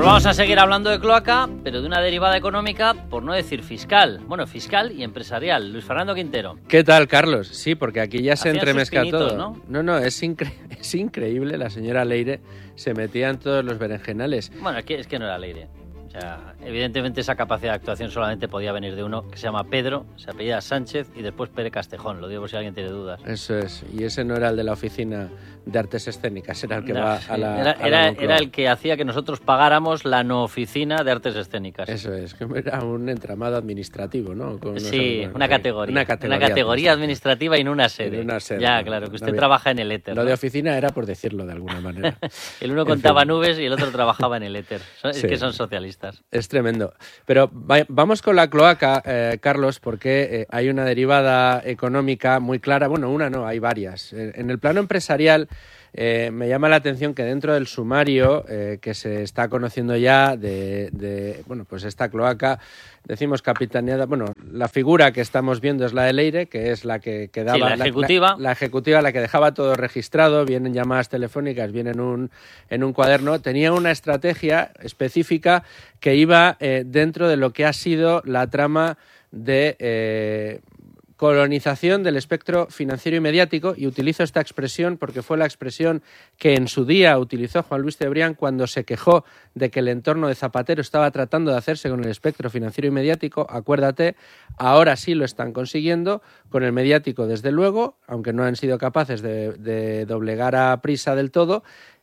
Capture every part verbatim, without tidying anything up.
vamos a seguir hablando de cloaca, pero de una derivada económica, por no decir fiscal. Bueno, fiscal y empresarial. Luis Fernando Quintero. ¿Qué tal, Carlos? Sí, porque aquí ya se Hacían entremezcla sus pinitos, todo. ¿no? No, no, es, incre es increíble. La señora Leire se metía en todos los berenjenales. Bueno, es que, es que no era Leire. O sea, evidentemente esa capacidad de actuación solamente podía venir de uno que se llama Pedro, se apellida Sánchez y después Pérez Castejón. Lo digo por si alguien tiene dudas. Eso es. Y ese no era el de la oficina de artes escénicas, era el que No, va sí. a la Era, a la era, Moncloa. era el que hacía que nosotros pagáramos la no oficina de artes escénicas. Eso es, que era un entramado administrativo, ¿no? Con Sí, unos, una sí, categoría. Una categoría, Una categoría administrativa y no una sede. En una sede. Ya, No, claro, que usted no había... trabaja en el éter. Lo ¿no? de oficina era por decirlo de alguna manera. El uno En contaba fin. nubes y el otro trabajaba en el éter. Es Sí. que son socialistas. Es tremendo. Pero va vamos con la cloaca, eh, Carlos, porque eh, hay una derivada económica muy clara. Bueno, una no, hay varias. Eh, en el plano empresarial eh, me llama la atención que dentro del sumario eh, que se está conociendo ya de, de bueno, pues esta cloaca, decimos capitaneada, bueno, la figura que estamos viendo es la de Leire, que es la que, que daba... Sí, la ejecutiva. La, la, la ejecutiva, la que dejaba todo registrado, vienen llamadas telefónicas, viene en un, en un cuaderno. Tenía una estrategia específica que iba eh, dentro de lo que ha sido la trama de... Eh, colonización del espectro financiero y mediático, y utilizo esta expresión porque fue la expresión que en su día utilizó Juan Luis Cebrián cuando se quejó de que el entorno de Zapatero estaba tratando de hacerse con el espectro financiero y mediático. Acuérdate, ahora sí lo están consiguiendo, con el mediático desde luego, aunque no han sido capaces de, de doblegar a Prisa del todo,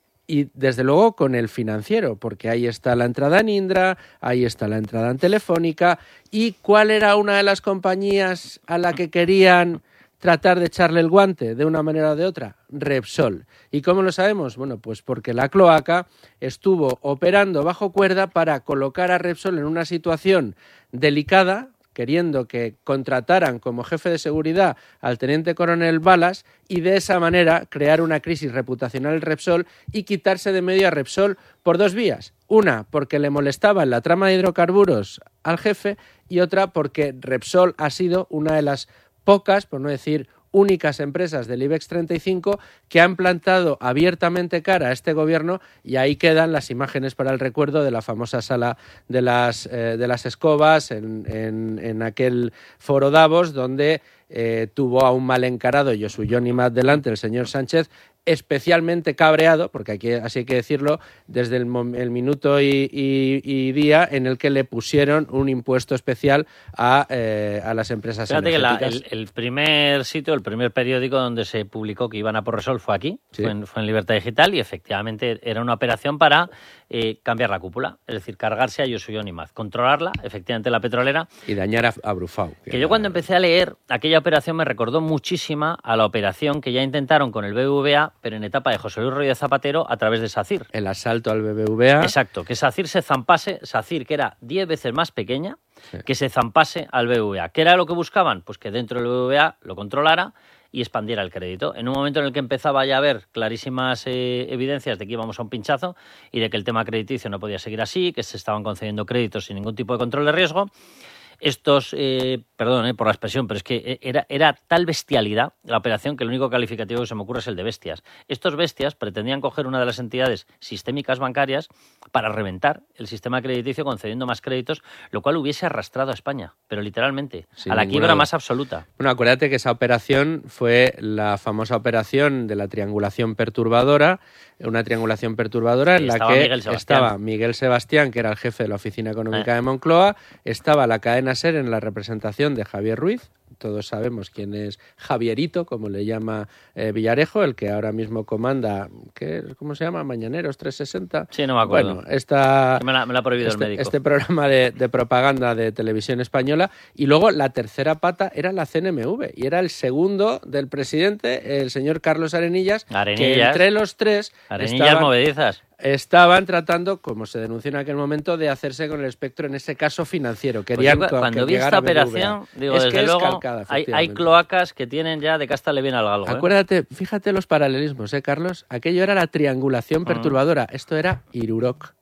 y desde luego con el financiero, porque ahí está la entrada en Indra, ahí está la entrada en Telefónica. ¿Y cuál era una de las compañías a la que querían tratar de echarle el guante de una manera o de otra? Repsol. ¿Y cómo lo sabemos? Bueno, pues porque la cloaca estuvo operando bajo cuerda para colocar a Repsol en una situación delicada, queriendo que contrataran como jefe de seguridad al teniente coronel Balas y de esa manera crear una crisis reputacional en Repsol y quitarse de medio a Repsol por dos vías. Una, porque le molestaba en la trama de hidrocarburos al jefe, y otra porque Repsol ha sido una de las pocas, por no decir únicas empresas del IBEX treinta y cinco que han plantado abiertamente cara a este gobierno, y ahí quedan las imágenes para el recuerdo de la famosa sala de las, eh, de las escobas en, en, en aquel foro Davos, donde eh, tuvo a un mal encarado Josu Jon Imaz delante el señor Sánchez, especialmente cabreado, porque aquí, así hay que decirlo, desde el, el minuto y, y, y día en el que le pusieron un impuesto especial a, eh, a las empresas Fíjate que la, energéticas. el, el primer sitio, el primer periódico donde se publicó que iban a por Repsol fue aquí, Sí. fue, en, fue en Libertad Digital, y efectivamente era una operación para eh, cambiar la cúpula, es decir, cargarse a Josu Jon Imaz, controlarla, efectivamente la petrolera. Y dañar a, a Brufau. Que, que yo era... cuando empecé a leer aquella operación me recordó muchísima a la operación que ya intentaron con el B B V A, pero en etapa de José Luis Rodríguez Zapatero a través de SACIR. El asalto al B B V A. Exacto, que SACIR se zampase, SACIR que era diez veces más pequeña, Sí. que se zampase al B B V A. ¿Qué era lo que buscaban? Pues que dentro del B B V A lo controlara y expandiera el crédito. En un momento en el que empezaba ya a haber clarísimas eh, evidencias de que íbamos a un pinchazo y de que el tema crediticio no podía seguir así, que se estaban concediendo créditos sin ningún tipo de control de riesgo, estos, eh, perdón eh, por la expresión, pero es que era, era tal bestialidad la operación que el único calificativo que se me ocurre es el de bestias. Estos bestias pretendían coger una de las entidades sistémicas bancarias para reventar el sistema crediticio concediendo más créditos, lo cual hubiese arrastrado a España, pero literalmente, Sin a la ninguna quiebra duda. más absoluta. Bueno, acuérdate que esa operación fue la famosa operación de la triangulación perturbadora, una triangulación perturbadora en Sí, la estaba que Miguel Sebastián. estaba Miguel Sebastián, que era el jefe de la Oficina Económica Eh. de Moncloa, estaba la cadena SER en la representación de Javier Ruiz. Todos sabemos quién es Javierito, como le llama eh, Villarejo, el que ahora mismo comanda, ¿qué, ¿cómo se llama? Mañaneros trescientos sesenta. Sí, no me acuerdo. Bueno, esta, Me la, me la ha prohibido este, el médico. este programa de, de propaganda de televisión española. Y luego la tercera pata era la C N M V, y era el segundo del presidente, el señor Carlos Arenillas, Arenillas. que entre los tres Arenillas estaban, movedizas. estaban tratando, como se denunció en aquel momento, de hacerse con el espectro, en ese caso financiero. Pues Querían yo, co- cuando que vi llegara esta B B V A. operación, digo, es desde que es luego, calcada, hay, hay efectivamente. cloacas que tienen ya de cástale bien al galgo. ¿eh? Acuérdate, fíjate los paralelismos, ¿eh, Carlos? Aquello era la triangulación perturbadora, esto era Irurok.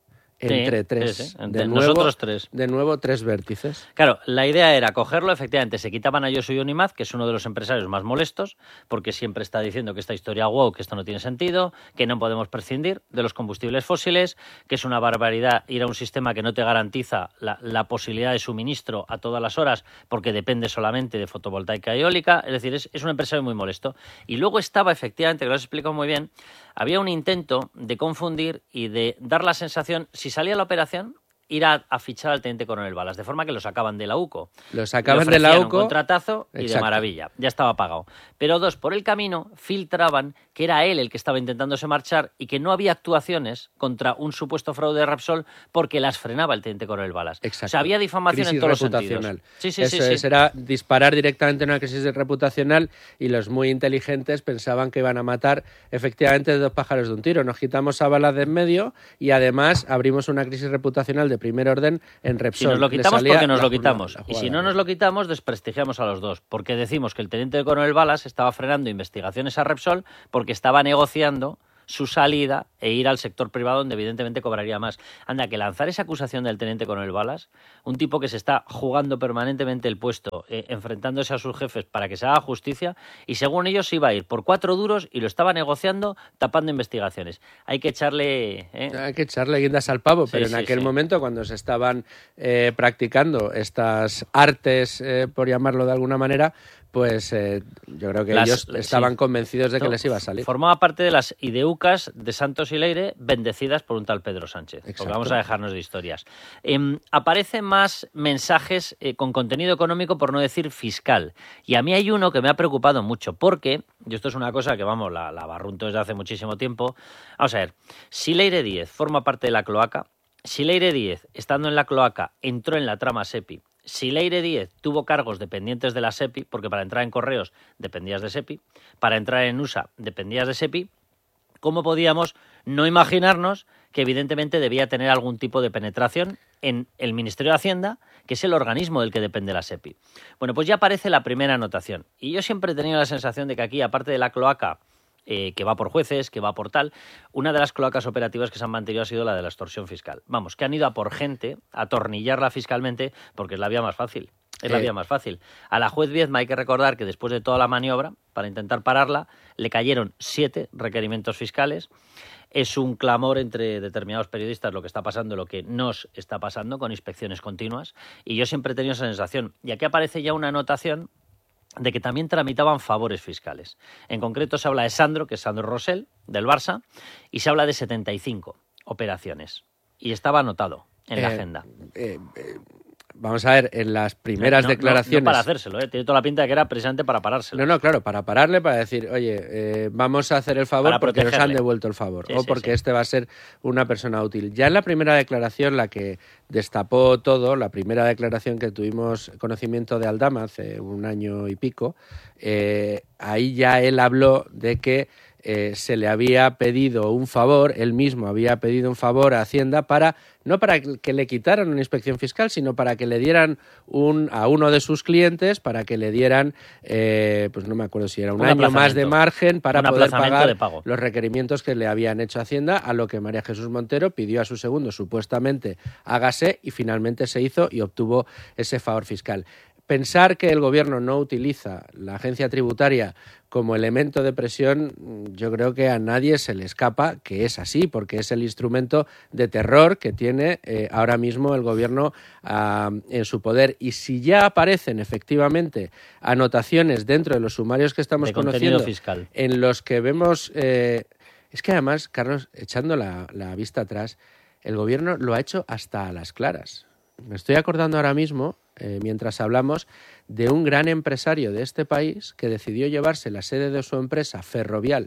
entre sí, tres. Sí, sí. De Entre nuevo, nosotros tres. De nuevo, tres vértices. Claro, la idea era cogerlo, efectivamente, se quitaban a Josu Yonimaz, que es uno de los empresarios más molestos, porque siempre está diciendo que esta historia wow, que esto no tiene sentido, que no podemos prescindir de los combustibles fósiles, que es una barbaridad ir a un sistema que no te garantiza la, la posibilidad de suministro a todas las horas, porque depende solamente de fotovoltaica y eólica, es decir, es, es un empresario muy molesto. Y luego estaba, efectivamente, que lo has explicado muy bien, había un intento de confundir y de dar la sensación, si salía la operación, ir a, a fichar al teniente coronel Balas, de forma que lo sacaban de la UCO. Lo sacaban de la UCO. Un contratazo y Exacto. de maravilla, ya estaba pagado. Pero dos, por el camino, filtraban que era él el que estaba intentándose marchar y que no había actuaciones contra un supuesto fraude de Repsol porque las frenaba el teniente coronel Balas. Exacto. O sea, había difamación crisis en todos reputacional. los sentidos. Sí, sí, Eso sí, es, sí. era disparar directamente en una crisis reputacional y los muy inteligentes pensaban que iban a matar efectivamente de dos pájaros de un tiro. Nos quitamos a Balas de en medio y además abrimos una crisis reputacional de primer orden en Repsol. Si nos lo quitamos, porque nos lo quitamos. Jugada, y si no nos lo quitamos, desprestigiamos a los dos. Porque decimos que el teniente coronel Balas estaba frenando investigaciones a Repsol porque estaba negociando su salida e ir al sector privado donde evidentemente cobraría más. Anda, que lanzar esa acusación del teniente coronel Balas, un tipo que se está jugando permanentemente el puesto, eh, enfrentándose a sus jefes para que se haga justicia, y según ellos se iba a ir por cuatro duros y lo estaba negociando tapando investigaciones. Hay que echarle... ¿eh? Hay que echarle guindas al pavo, Sí, pero sí, en aquel sí. momento cuando se estaban eh, practicando estas artes, eh, por llamarlo de alguna manera, pues eh, yo creo que Las, ellos estaban sí. convencidos de que les iba a salir. Formaba parte de las ideucas de Santos y Leire bendecidas por un tal Pedro Sánchez. Exacto. Porque vamos a dejarnos de historias. Eh, aparecen más mensajes eh, con contenido económico, por no decir fiscal. Y a mí hay uno que me ha preocupado mucho, porque, y esto es una cosa que, vamos, la, la barrunto desde hace muchísimo tiempo. Vamos a ver, si Leire Díez forma parte de la cloaca, si Leire Díez, estando en la cloaca, entró en la trama SEPI, si Leire Díez tuvo cargos dependientes de la SEPI, porque para entrar en correos dependías de SEPI, para entrar en U S A dependías de SEPI, ¿cómo podíamos no imaginarnos que evidentemente debía tener algún tipo de penetración en el Ministerio de Hacienda, que es el organismo del que depende la SEPI? Bueno, pues ya aparece la primera anotación. Y yo siempre he tenido la sensación de que aquí, aparte de la cloaca, Eh, que va por jueces, que va por tal, una de las cloacas operativas que se han mantenido ha sido la de la extorsión fiscal. Vamos, que han ido a por gente, a atornillarla fiscalmente, porque es la vía más fácil. Es la Eh. vía más fácil. A la juez Viezma hay que recordar que después de toda la maniobra, para intentar pararla, le cayeron siete requerimientos fiscales. Es un clamor entre determinados periodistas lo que está pasando, lo que nos está pasando, con inspecciones continuas. Y yo siempre he tenido esa sensación. Y aquí aparece ya una anotación de que también tramitaban favores fiscales. En concreto se habla de Sandro, que es Sandro Rosell, del Barça, y se habla de setenta y cinco operaciones. Y estaba anotado en eh, la agenda. Eh, eh, vamos a ver, en las primeras no, no, declaraciones... No, no para hacérselo, ¿eh? Tiene toda la pinta de que era precisamente para parárselo. No, no, claro, para pararle, para decir, oye, eh, vamos a hacer el favor Para porque nos han protegerle. devuelto el favor, Sí, o sí, porque sí. este va a ser una persona útil. Ya en la primera declaración, la que destapó todo, la primera declaración que tuvimos conocimiento de Aldama hace un año y pico, eh, ahí ya él habló de que eh, se le había pedido un favor, él mismo había pedido un favor a Hacienda para, no para que le quitaran una inspección fiscal, sino para que le dieran un, a uno de sus clientes, para que le dieran, eh, pues no me acuerdo si era un, Un año más de aplazamiento. margen para Un poder aplazamiento pagar de pago. los requerimientos que le habían hecho Hacienda, a lo que María Jesús Montero pidió a su segundo, supuestamente, hágase, y finalmente se hizo y obtuvo ese favor fiscal. Pensar que el gobierno no utiliza la agencia tributaria como elemento de presión, yo creo que a nadie se le escapa que es así, porque es el instrumento de terror que tiene eh, ahora mismo el gobierno uh, en su poder. Y si ya aparecen efectivamente anotaciones dentro de los sumarios que estamos De contenido conociendo fiscal. en los que vemos... Eh, es que además, Carlos, echando la, la vista atrás, el gobierno lo ha hecho hasta a las claras. Me estoy acordando ahora mismo, eh, mientras hablamos, de un gran empresario de este país que decidió llevarse la sede de su empresa Ferrovial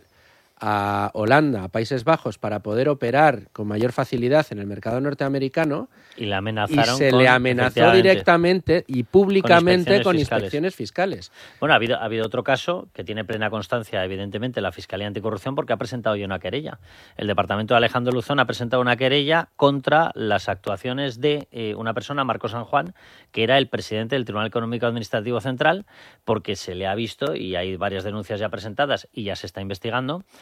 a Holanda, a Países Bajos, para poder operar con mayor facilidad en el mercado norteamericano. Y le Y amenazaron se con, le amenazó directamente y públicamente con inspecciones, con fiscales. fiscales. Bueno, ha habido, ha habido otro caso que tiene plena constancia, evidentemente, la Fiscalía Anticorrupción, porque ha presentado ya una querella. El departamento de Alejandro Luzón ha presentado una querella contra las actuaciones de eh, una persona, Marco San Juan, que era el presidente del Tribunal Económico Administrativo Central, porque se le ha visto, y hay varias denuncias ya presentadas y ya se está investigando,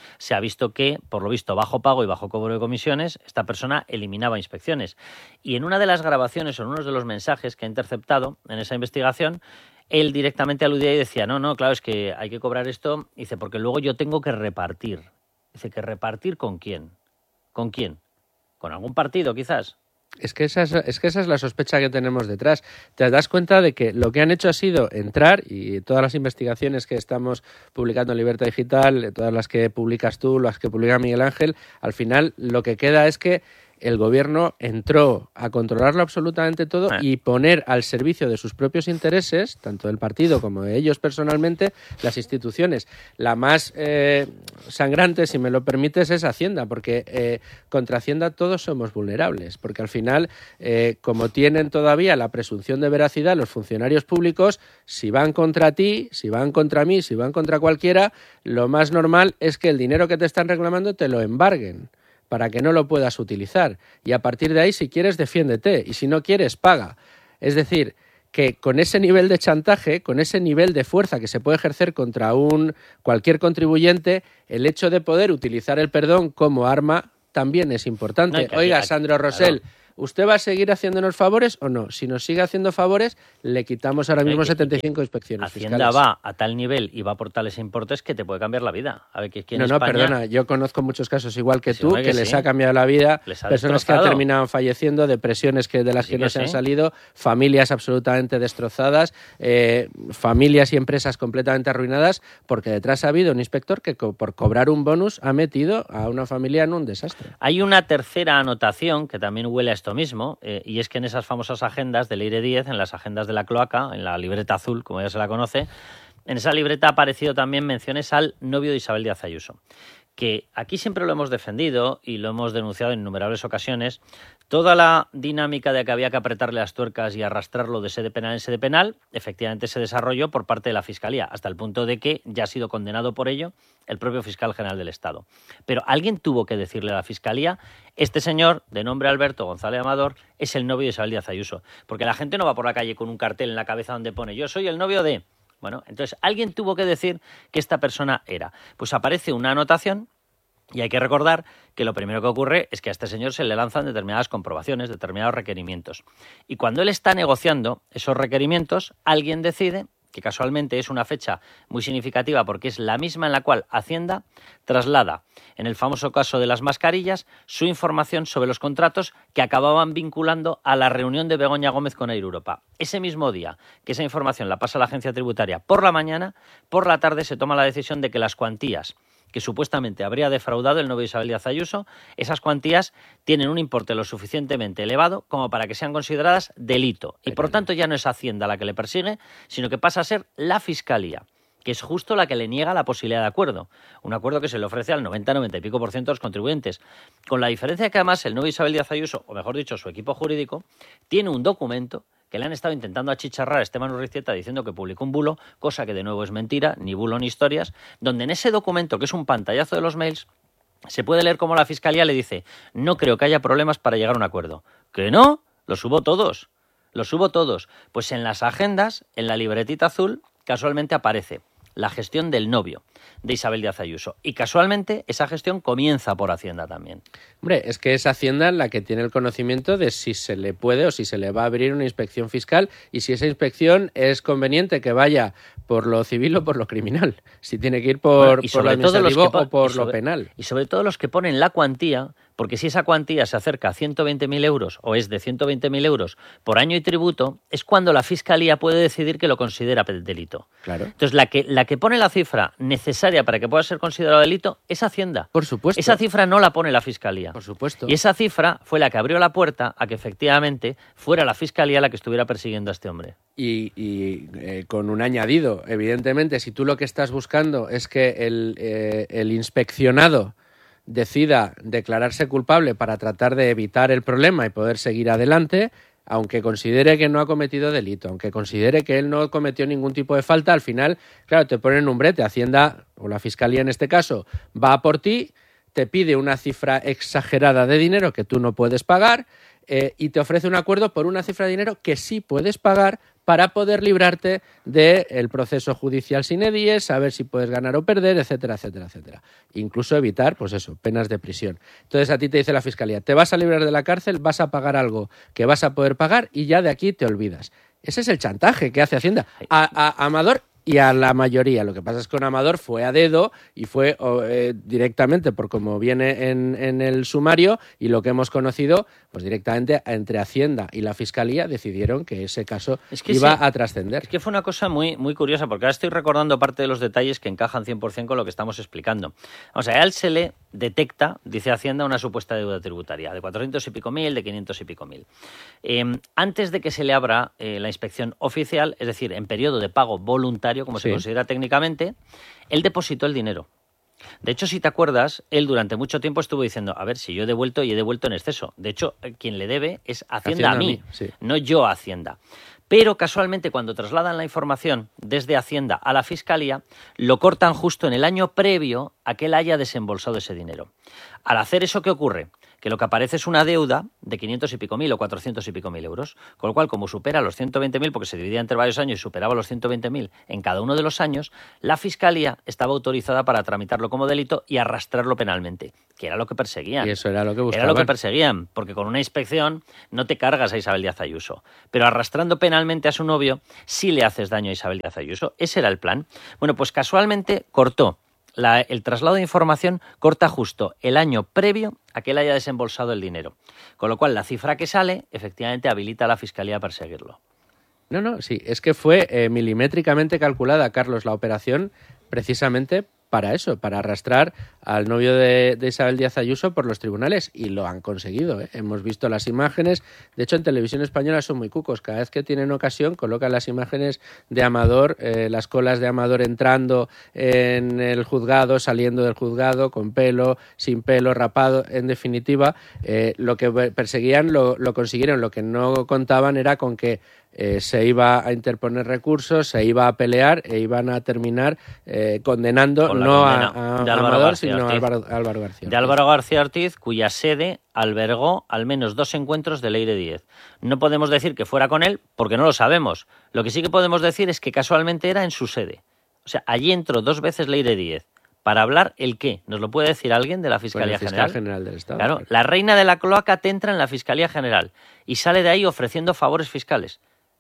se ha visto que, por lo visto, bajo pago y bajo cobro de comisiones, esta persona eliminaba inspecciones. Y en una de las grabaciones o en uno de los mensajes que ha interceptado en esa investigación, él directamente aludía y decía, no, no, claro, es que hay que cobrar esto, dice, porque luego yo tengo que repartir. Dice, ¿que repartir con quién? ¿Con quién? ¿Con algún partido, quizás? Es que, esa es, es que esa es la sospecha que tenemos detrás. Te das cuenta de que lo que han hecho ha sido entrar, y todas las investigaciones que estamos publicando en Libertad Digital, todas las que publicas tú, las que publica Miguel Ángel, al final lo que queda es que el gobierno entró a controlarlo absolutamente todo eh. y poner al servicio de sus propios intereses, tanto del partido como de ellos personalmente, las instituciones. La más eh, sangrante, si me lo permites, es Hacienda, porque eh, contra Hacienda todos somos vulnerables, porque al final, eh, como tienen todavía la presunción de veracidad los funcionarios públicos, si van contra ti, si van contra mí, si van contra cualquiera, lo más normal es que el dinero que te están reclamando te lo embarguen, para que no lo puedas utilizar. Y a partir de ahí, si quieres, defiéndete. Y si no quieres, paga. Es decir, que con ese nivel de chantaje, con ese nivel de fuerza que se puede ejercer contra un cualquier contribuyente, el hecho de poder utilizar el perdón como arma también es importante. No, Oiga, Sandro Rosell, claro, ¿usted va a seguir haciéndonos favores o no? Si nos sigue haciendo favores, le quitamos ahora mismo setenta y cinco inspecciones Hacienda fiscales. va a tal nivel y va por tales importes que te puede cambiar la vida. A ver, que aquí en no, no, España... perdona. Yo conozco muchos casos igual que sí, tú, que, que les sí. ha cambiado la vida, personas destrozado. que han terminado falleciendo, depresiones que de las sí que no que se sí. han salido, familias absolutamente destrozadas, eh, familias y empresas completamente arruinadas, porque detrás ha habido un inspector que co- por cobrar un bonus ha metido a una familia en un desastre. Hay una tercera anotación que también huele a esto mismo, eh, y es que en esas famosas agendas del Leire diez, en las agendas de la cloaca, en la libreta azul, como ya se la conoce, en esa libreta ha aparecido también menciones al novio de Isabel Díaz Ayuso, que aquí siempre lo hemos defendido y lo hemos denunciado en innumerables ocasiones. Toda la dinámica de que había que apretarle las tuercas y arrastrarlo de sede penal en sede penal, efectivamente se desarrolló por parte de la Fiscalía, hasta el punto de que ya ha sido condenado por ello el propio fiscal general del Estado. Pero alguien tuvo que decirle a la Fiscalía, este señor, de nombre Alberto González Amador, es el novio de Isabel Díaz Ayuso. Porque la gente no va por la calle con un cartel en la cabeza donde pone, yo soy el novio de... Bueno, entonces alguien tuvo que decir que esta persona era. Pues aparece una anotación. Y hay que recordar que lo primero que ocurre es que a este señor se le lanzan determinadas comprobaciones, determinados requerimientos. Y cuando él está negociando esos requerimientos, alguien decide, que casualmente es una fecha muy significativa porque es la misma en la cual Hacienda traslada, en el famoso caso de las mascarillas, su información sobre los contratos que acababan vinculando a la reunión de Begoña Gómez con Air Europa. Ese mismo día que esa información la pasa a la agencia tributaria por la mañana, por la tarde se toma la decisión de que las cuantías que supuestamente habría defraudado el novio de Isabel Díaz Ayuso, esas cuantías tienen un importe lo suficientemente elevado como para que sean consideradas delito. Y por tanto ya no es Hacienda la que le persigue, sino que pasa a ser la Fiscalía, que es justo la que le niega la posibilidad de acuerdo. Un acuerdo que se le ofrece al noventa, noventa y pico por ciento de los contribuyentes. Con la diferencia que además el novio de Isabel Díaz Ayuso, o mejor dicho, su equipo jurídico, tiene un documento que le han estado intentando achicharrar a Esteban Urriztieta diciendo que publicó un bulo, cosa que de nuevo es mentira, ni bulo ni historias, donde en ese documento, que es un pantallazo de los mails, se puede leer cómo la Fiscalía le dice, no creo que haya problemas para llegar a un acuerdo. ¿Que no? Los subo todos, los subo todos. Pues en las agendas, en la libretita azul, casualmente aparece la gestión del novio de Isabel Díaz Ayuso. Y casualmente esa gestión comienza por Hacienda también. Hombre, es que es Hacienda la que tiene el conocimiento de si se le puede o si se le va a abrir una inspección fiscal y si esa inspección es conveniente que vaya por lo civil o por lo criminal. Si tiene que ir por, bueno, por lo administrativo o por sobre, lo penal. Y sobre todo los que ponen la cuantía, porque si esa cuantía se acerca a ciento veinte mil euros o es de ciento veinte mil euros por año y tributo, es cuando la Fiscalía puede decidir que lo considera delito. Claro. Entonces, la que, la que pone la cifra necesaria para que pueda ser considerado delito es Hacienda. Por supuesto. Esa cifra no la pone la Fiscalía. Por supuesto. Y esa cifra fue la que abrió la puerta a que efectivamente fuera la Fiscalía la que estuviera persiguiendo a este hombre. Y, y eh, con un añadido, evidentemente, si tú lo que estás buscando es que el, eh, el inspeccionado decida declararse culpable para tratar de evitar el problema y poder seguir adelante, aunque considere que no ha cometido delito, aunque considere que él no cometió ningún tipo de falta, al final, claro, te ponen un brete. Hacienda, o la Fiscalía en este caso, va a por ti, te pide una cifra exagerada de dinero que tú no puedes pagar, eh, y te ofrece un acuerdo por una cifra de dinero que sí puedes pagar para poder librarte del proceso judicial sine die, saber si puedes ganar o perder, etcétera, etcétera, etcétera. Incluso evitar, pues eso, penas de prisión. Entonces a ti te dice la Fiscalía, te vas a librar de la cárcel, vas a pagar algo que vas a poder pagar y ya de aquí te olvidas. Ese es el chantaje que hace Hacienda a, a Amador y a la mayoría. Lo que pasa es que con Amador fue a dedo y fue eh, directamente, por como viene en, en el sumario y lo que hemos conocido, pues directamente entre Hacienda y la Fiscalía decidieron que ese caso es que iba sí, a trascender. Es que fue una cosa muy, muy curiosa, porque ahora estoy recordando parte de los detalles que encajan cien por ciento con lo que estamos explicando. O sea, a él se le detecta, dice Hacienda, una supuesta deuda tributaria de cuatrocientos y pico mil, de quinientos y pico mil. Eh, antes de que se le abra eh, la inspección oficial, es decir, en periodo de pago voluntario, como sí. se considera técnicamente, él depositó el dinero. De hecho, si te acuerdas, él durante mucho tiempo estuvo diciendo, a ver, si yo he devuelto y he devuelto en exceso. De hecho, quien le debe es Hacienda, Hacienda a mí, a mí sí. no yo a Hacienda. Pero casualmente cuando trasladan la información desde Hacienda a la Fiscalía, lo cortan justo en el año previo a que él haya desembolsado ese dinero. Al hacer eso, ¿qué ocurre? Que lo que aparece es una deuda de quinientos y pico mil o cuatrocientos y pico mil euros, con lo cual, como supera los ciento veinte mil, porque se dividía entre varios años y superaba los ciento veinte mil en cada uno de los años, la Fiscalía estaba autorizada para tramitarlo como delito y arrastrarlo penalmente, que era lo que perseguían. Y eso era lo que buscaban. Era lo que perseguían, porque con una inspección no te cargas a Isabel Díaz Ayuso, pero arrastrando penalmente a su novio sí le haces daño a Isabel Díaz Ayuso. Ese era el plan. Bueno, pues casualmente cortó. La, el traslado de información corta justo el año previo a que él haya desembolsado el dinero. Con lo cual, la cifra que sale, efectivamente, habilita a la Fiscalía a perseguirlo. No, no, sí, es que fue eh, milimétricamente calculada, Carlos, la operación, precisamente para eso, para arrastrar al novio de, de Isabel Díaz Ayuso por los tribunales, y lo han conseguido, ¿eh? Hemos visto las imágenes, de hecho en Televisión Española son muy cucos, cada vez que tienen ocasión colocan las imágenes de Amador, eh, las colas de Amador entrando en el juzgado, saliendo del juzgado, con pelo, sin pelo, rapado, en definitiva, eh, lo que perseguían lo, lo consiguieron, lo que no contaban era con que Eh, se iba a interponer recursos, se iba a pelear e iban a terminar eh, condenando no a, a Amador, sino a Álvaro, Álvaro García Ortiz. De Álvaro García Ortiz, cuya sede albergó al menos dos encuentros de Leire Díez. No podemos decir que fuera con él, porque no lo sabemos. Lo que sí que podemos decir es que casualmente era en su sede. O sea, allí entró dos veces Leire Díez. ¿Para hablar el qué? ¿Nos lo puede decir alguien de la Fiscalía pues el General? General del Estado. Claro, la reina de la cloaca te entra en la Fiscalía General y sale de ahí ofreciendo favores fiscales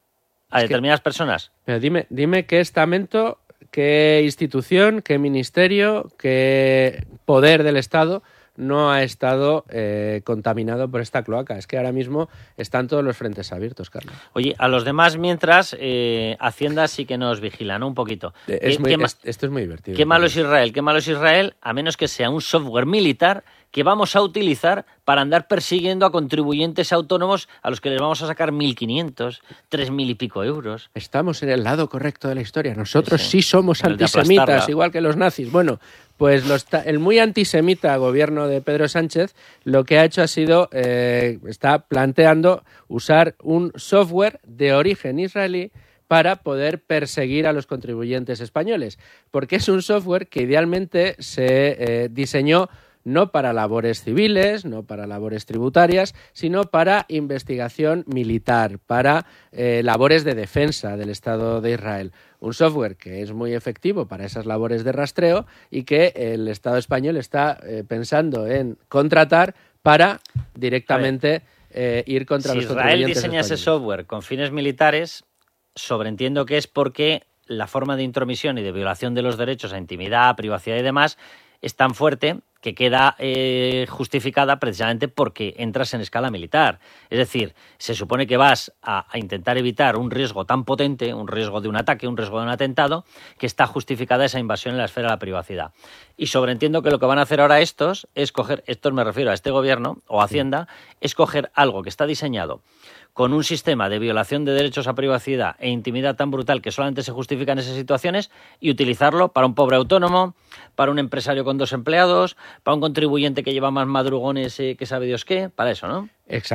a es determinadas que, personas. Pero dime, dime qué estamento, qué institución, qué ministerio, qué poder del Estado no ha estado eh, contaminado por esta cloaca. Es que ahora mismo están todos los frentes abiertos, Carlos. Oye, a los demás, mientras, eh, Hacienda sí que nos vigila, ¿no? Un poquito. Es muy, es, esto es muy divertido. Qué malo es Israel, qué malo es Israel, a menos que sea un software militar que vamos a utilizar para andar persiguiendo a contribuyentes autónomos a los que les vamos a sacar mil quinientos, tres mil y pico euros. Estamos en el lado correcto de la historia. Nosotros sí, sí somos antisemitas, igual que los nazis. Bueno, pues los, el muy antisemita gobierno de Pedro Sánchez lo que ha hecho ha sido, eh, está planteando usar un software de origen israelí para poder perseguir a los contribuyentes españoles. Porque es un software que idealmente se eh, diseñó no para labores civiles, no para labores tributarias, sino para investigación militar, para eh, labores de defensa del Estado de Israel. Un software que es muy efectivo para esas labores de rastreo y que el Estado español está eh, pensando en contratar para directamente eh, ir contra si los contribuyentes españoles. Si Israel diseña ese software con fines militares, sobreentiendo que es porque la forma de intromisión y de violación de los derechos a intimidad, privacidad y demás es tan fuerte que queda eh, justificada precisamente porque entras en escala militar. Es decir, se supone que vas a, a intentar evitar un riesgo tan potente, un riesgo de un ataque, un riesgo de un atentado, que está justificada esa invasión en la esfera de la privacidad. Y sobreentiendo que lo que van a hacer ahora estos es coger, estos me refiero a este gobierno o Hacienda, sí. es coger algo que está diseñado con un sistema de violación de derechos a privacidad e intimidad tan brutal que solamente se justifica en esas situaciones y utilizarlo para un pobre autónomo, para un empresario con dos empleados, para un contribuyente que lleva más madrugones eh, que sabe Dios qué, para eso, ¿no? Exacto.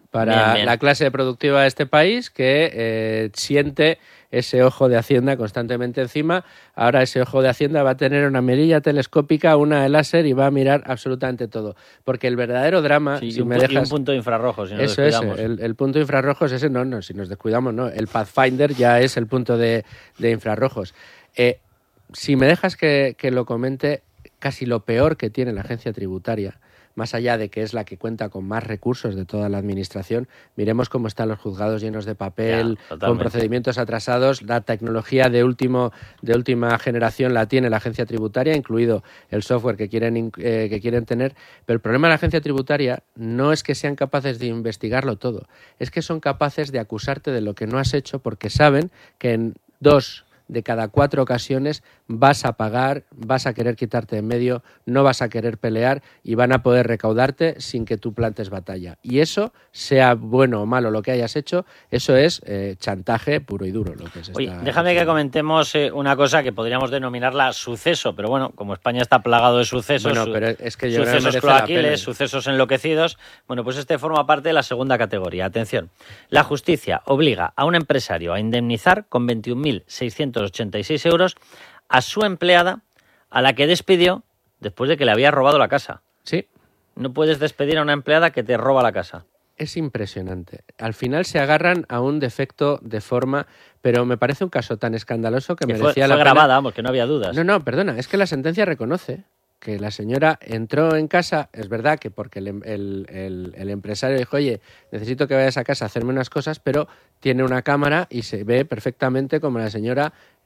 para bien, bien. la clase productiva de este país que eh, siente ese ojo de Hacienda constantemente encima. Ahora ese ojo de Hacienda va a tener una mirilla telescópica, una de láser y va a mirar absolutamente todo. Porque el verdadero drama, Sí, si y un, me pu- y dejas... un punto infrarrojo, si nos Eso es, descuidamos. el, el punto infrarrojo es ese, no, no, si nos descuidamos, no. El Pathfinder ya es el punto de, de infrarrojos. Eh, si me dejas que, que lo comente, casi lo peor que tiene la agencia tributaria, más allá de que es la que cuenta con más recursos de toda la administración, miremos cómo están los juzgados llenos de papel, Ya, con totalmente. procedimientos atrasados. La tecnología de, último, de última generación la tiene la agencia tributaria, incluido el software que quieren, inc- eh, que quieren tener. Pero el problema de la agencia tributaria no es que sean capaces de investigarlo todo, es que son capaces de acusarte de lo que no has hecho porque saben que en dos de cada cuatro ocasiones vas a pagar, vas a querer quitarte de en medio, no vas a querer pelear y van a poder recaudarte sin que tú plantes batalla. Y eso, sea bueno o malo lo que hayas hecho, eso es eh, chantaje puro y duro. Lo que se Oye, está déjame que haciendo. comentemos eh, una cosa que podríamos denominarla suceso, pero bueno, como España está plagado de sucesos, Bueno, su- pero es que yo creo que sucesos merece la cloaquiles, pena. sucesos enloquecidos, bueno, pues este forma parte de la segunda categoría. Atención, la justicia obliga a un empresario a indemnizar con veintiún mil seiscientos ochenta y seis euros a su empleada a la que despidió después de que le había robado la casa. Sí, No puedes despedir a una empleada que te roba la casa. es impresionante. Al final se agarran a un defecto de forma, pero me parece un caso tan escandaloso que, Que fue, merecía fue la pena. grabada, porque no había dudas. No, no, perdona, es que la sentencia reconoce que la señora entró en casa, es verdad que porque el, el- el- el empresario dijo, oye, necesito que vayas a casa a hacerme unas cosas, pero tiene una cámara y se ve perfectamente como la señora